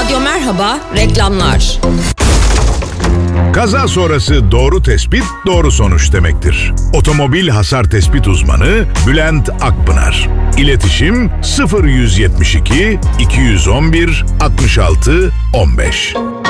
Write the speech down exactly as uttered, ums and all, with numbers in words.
Radyo Merhaba, reklamlar. Kaza sonrası doğru tespit, doğru sonuç demektir. Otomobil hasar tespit uzmanı Bülent Akpınar. İletişim sıfır yüz yetmiş iki iki yüz on bir altmış altı on beş.